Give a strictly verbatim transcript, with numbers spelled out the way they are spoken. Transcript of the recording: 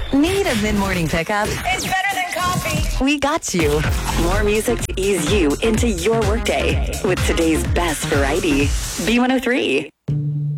Need a mid-morning pickup? It's better than coffee. We got you. More music to ease you into your workday with today's best variety. B one oh three.